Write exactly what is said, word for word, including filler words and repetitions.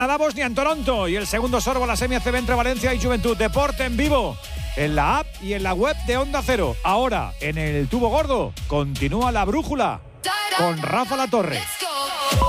Canadá, Bosnia en Toronto y el segundo sorbo a la semi A C B entre Valencia y Juventud. Deporte en vivo en la app y en la web de Onda Cero. Ahora, en el tubo gordo, continúa la brújula con Rafa Latorre.